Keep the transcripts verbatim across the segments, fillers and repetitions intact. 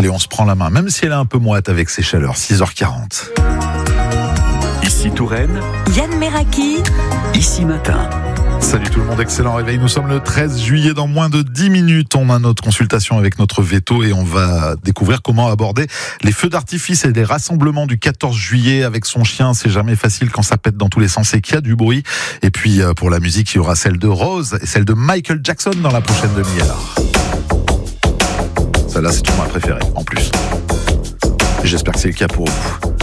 Allez, on se prend la main, même si elle est un peu moite avec ces chaleurs. six heures quarante. Ici Touraine, Yann Meraki, ici Matin. Salut tout le monde, excellent réveil. Nous sommes le treize juillet, dans moins de dix minutes. On a notre consultation avec notre veto et on va découvrir comment aborder les feux d'artifice et les rassemblements du quatorze juillet avec son chien. C'est jamais facile quand ça pète dans tous les sens et qu'il y a du bruit. Et puis pour la musique, il y aura celle de Rose et celle de Michael Jackson dans la prochaine demi-heure. Celle-là, c'est toujours ma préférée, en plus. J'espère que c'est le cas pour vous.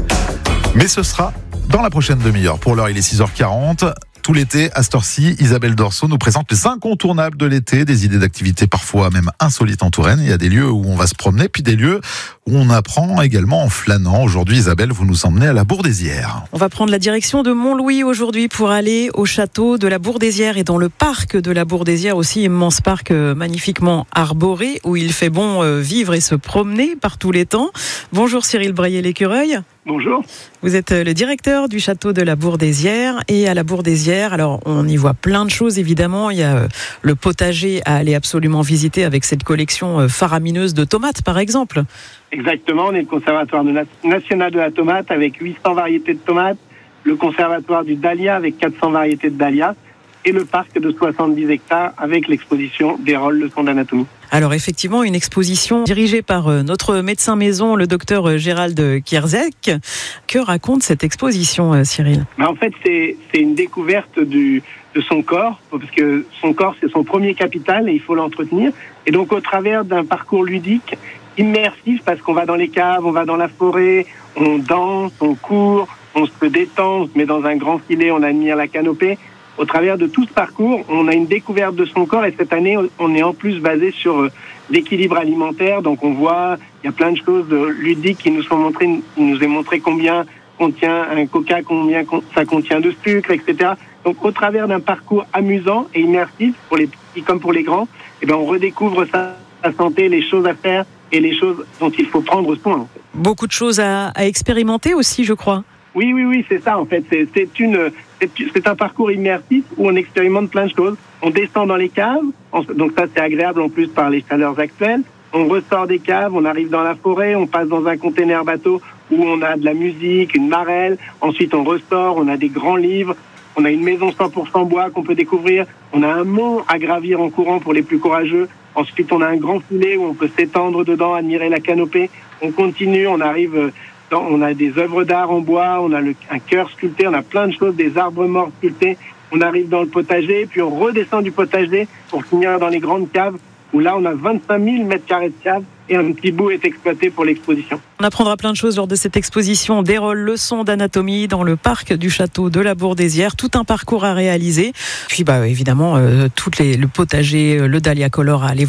Mais ce sera dans la prochaine demi-heure. Pour l'heure, il est six heures quarante. Tout l'été, à cette heure-ci, Isabelle Dorso nous présente les incontournables de l'été, des idées d'activités parfois même insolites en Touraine. Il y a des lieux où on va se promener, puis des lieux où on apprend également en flânant. Aujourd'hui, Isabelle, vous nous emmenez à la Bourdesière. On va prendre la direction de Montlouis aujourd'hui pour aller au château de la Bourdesière et dans le parc de la Bourdesière aussi, immense parc magnifiquement arboré où il fait bon vivre et se promener par tous les temps. Bonjour Cyril Braillet-L'Écureuil. Bonjour. Vous êtes le directeur du château de la Bourdesière et à la Bourdesière, alors on y voit plein de choses évidemment. Il y a le potager à aller absolument visiter avec cette collection faramineuse de tomates par exemple. Exactement, on est le conservatoire national de la tomate avec huit cents variétés de tomates, le conservatoire du dahlia avec quatre cents variétés de dahlia et le parc de soixante-dix hectares avec l'exposition des rôles leçons d'anatomie. Alors effectivement, une exposition dirigée par notre médecin maison, le docteur Gérald Kierzek. Que raconte cette exposition, Cyril ? Ben en fait, c'est, c'est une découverte du, de son corps, parce que son corps, c'est son premier capital et il faut l'entretenir. Et donc, au travers d'un parcours ludique, immersif, parce qu'on va dans les caves, on va dans la forêt, on danse, on court, on se détend, on se met dans un grand filet, on admire la canopée. Au travers de tout ce parcours, on a une découverte de son corps et cette année, on est en plus basé sur l'équilibre alimentaire. Donc on voit, il y a plein de choses ludiques qui nous sont montrées, il nous est montré combien contient un coca, combien ça contient de sucre, et cetera. Donc au travers d'un parcours amusant et immersif, pour les petits comme pour les grands, eh ben on redécouvre sa, sa santé, les choses à faire et les choses dont il faut prendre soin. En fait. Beaucoup de choses à, à expérimenter aussi, je crois. Oui, oui, oui, c'est ça en fait. C'est, c'est, une, c'est, c'est un parcours immersif où on expérimente plein de choses. On descend dans les caves, on, donc ça c'est agréable en plus par les chaleurs actuelles. On ressort des caves, on arrive dans la forêt, on passe dans un container bateau où on a de la musique, une marelle. Ensuite on ressort, on a des grands livres, on a une maison cent pour cent bois qu'on peut découvrir. On a un mont à gravir en courant pour les plus courageux. Ensuite on a un grand filet où on peut s'étendre dedans, admirer la canopée. On continue, on arrive... On a des œuvres d'art en bois, on a le, un cœur sculpté, on a plein de choses, des arbres morts sculptés. On arrive dans le potager, puis on redescend du potager pour finir dans les grandes caves, où là on a vingt-cinq mille mètres carrés de caves et un petit bout est exploité pour l'exposition. On apprendra plein de choses lors de cette exposition des rôles leçons d'anatomie dans le parc du château de la Bourdesière. Tout un parcours à réaliser. Puis bah évidemment, euh, toutes les, le potager, le dahlia color à aller